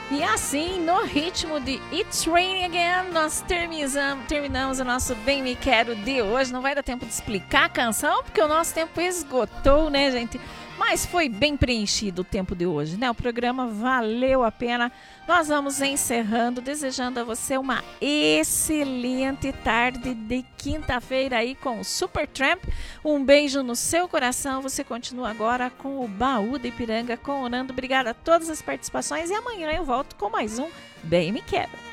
E assim, no ritmo de It's Raining Again, nós terminamos o nosso Bem Me Quero de hoje. Não vai dar tempo de explicar a canção, porque o nosso tempo esgotou, né, gente? Mas foi bem preenchido o tempo de hoje, né? O programa valeu a pena. Nós vamos encerrando, desejando a você uma excelente tarde de quinta-feira aí com o Supertramp. Um beijo no seu coração. Você continua agora com o Baú de Ipiranga com o Nando. Obrigada a todas as participações e amanhã eu volto com mais um Bem Me Quero.